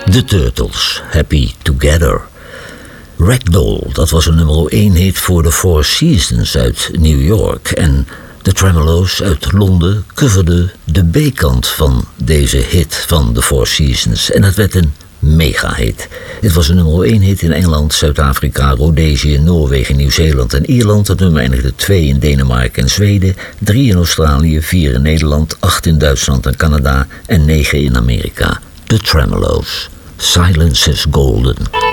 The Turtles, Happy Together. Ragdoll, dat was een nummer 1 hit voor de Four Seasons uit New York. En de Tremelo's uit Londen coverden de B-kant van deze hit van de Four Seasons. En dat werd een mega-hit. Dit was een nummer 1 hit in Engeland, Zuid-Afrika, Rhodesië, Noorwegen, Nieuw-Zeeland en Ierland. Het nummer eindigde 2 in Denemarken en Zweden, 3 in Australië, 4 in Nederland, 8 in Duitsland en Canada en 9 in Amerika. The Tremelo's. Silence is golden.